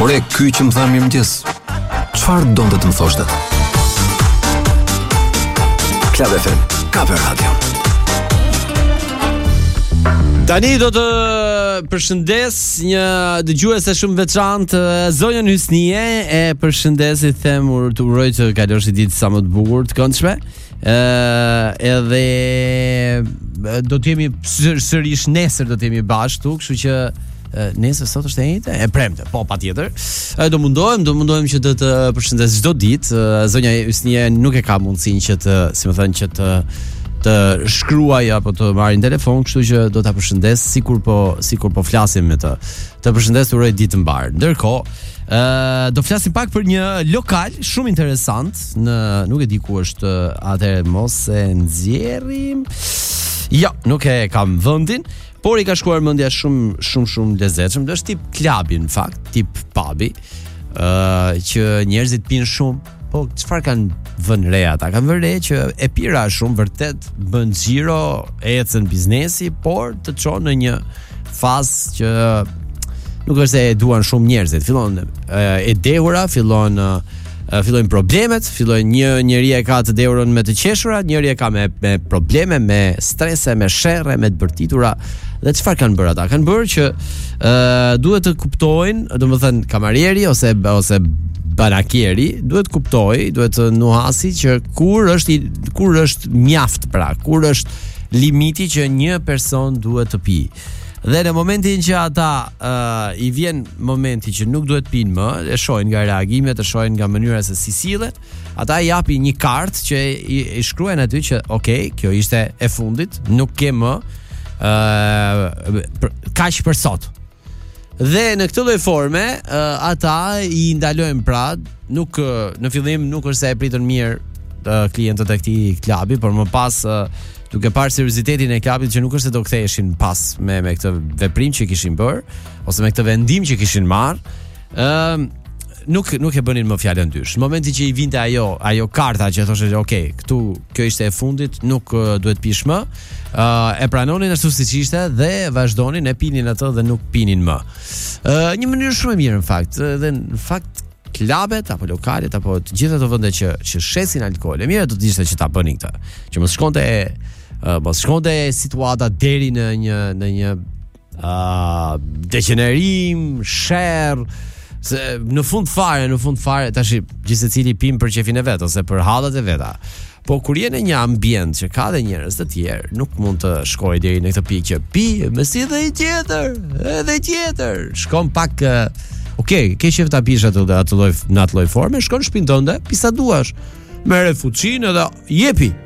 Ore, ky që më tha mirëmëngjes, çfarë donte të më thoshte? Club FM, Kaper Radio. Tani do të përshëndes një dëgjuese shumë veçantë, zonjën Hysnie, e përshëndes, i them të uroj të kalosh një ditë sa më të bukur, të këndshme. Edhe do të jemi sërish nesër, do të jemi bashkë, kështu që nesër sot është e njëjtë, e premte, po patjetër. Do mundohem që të përshëndes çdo ditë. Zonja Hysnie nuk e ka mundësinë që të, si më thënë, që të shkruaj apo të marrin telefon, kështu që do ta përshëndes sikur po flasim me të. Të përshëndes, uroj ditë të mbar. Ndërkohë, do flasim pak për një lokal shumë interesant në, nuk e di ku është, atëherë mos e nxjerrim. Jo, nuk e kam vendin, por i ka shkuar mendja shumë lezetshëm. Është tip klubi, në fakt, tip pubi, që njerëzit pinë shumë. Po çfarë kanë vënë re ata? Kanë vënë re që e pira shumë, vërtet bën xhiro, ecën biznesi, por të çon në një fazë që nuk është se e duan shumë njerëzit. Fillon e dehura, fillojnë problemet, një njeri e ka të dehurën me të qeshura, njëri e ka me probleme, me strese, me sherrë, me të bërtitura. Dhe çfarë kanë bërë ata? Kanë bërë që duhet të kuptojnë, domethënë kamarieri ose banakieri duhet të nuhasi që kur është mjaft, pra kur është limiti që një person duhet të pi. Dhe në momentin që ata i vjen momenti që nuk duhet pinë më, e shohin nga reagimet, e shohin nga mënyra se si sillet, ata i japin një kartë që i shkruajnë aty që okay, kjo ishte e fundit, nuk ke më kaq për sot. Dhe në këtë lloj forme ata i ndalojnë, pra nuk në fillim nuk është se e pritën mirë klientët e këtij klubi, por më pas duke parë seriozitetin e klubit që nuk është se do ktheheshin pas me këtë veprim që kishin bërë ose me këtë vendim që kishin marrë, nuk e bënin më fjalën dysh. Në momentin që i vinte ajo karta që thoshte okay, kjo ishte e fundit, nuk duhet pish më, e pranonin ashtu siç ishte dhe vazhdonin, e pinin atë dhe nuk pinin më. Një mënyrë shumë e mirë në fakt, dhe në fakt klubet apo lokalet apo të gjitha ato vende që shesin alkool, e mirë do të ishte që ta bënin këtë, që mos shkonte situata deri në një degenerim, sherr. Se në fund fare tash gjithsecili pim për qefin e vet ose për hallat e veta. Po kur je në një ambient që ka dhe njerëz të tjerë, nuk mund të shkoj deri në këtë pikë që pi, më si dhe edhe tjetër. Shkon pak okay, ke qef ta pish atë lloj forme, shkon në shtëpinë tënde, pi sa duash. Merre fuçinë edhe jepi.